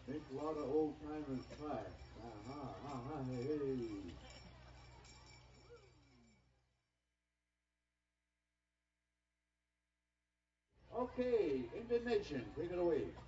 Makes a lot of old timers cry. Hey. Okay, Indian Nation, take it away.